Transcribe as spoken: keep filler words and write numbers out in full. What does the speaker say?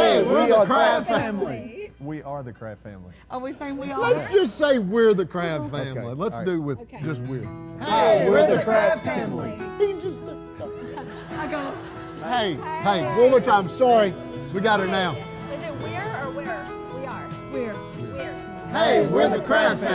Hey, we're the Crab family. We are the Crab family. Are we saying we are? Let's just say we're the Crab family. Okay, Let's all right. do with Okay. just we're. Hey, we're the Crab family. He just. I go. Hey, hey, one more time. Sorry, we got her now. Is it we're or where? We are. We're. We're. Hey, we're the Crab family.